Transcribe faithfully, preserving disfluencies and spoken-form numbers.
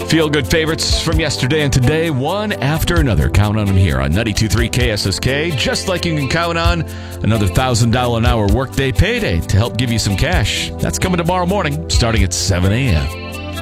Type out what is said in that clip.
Feel-good favorites from yesterday and today, one after another. Count on them here on ninety-two point three K S S K, just like you can count on another one thousand dollars an hour workday payday to help give you some cash. That's coming tomorrow morning, starting at seven a.m.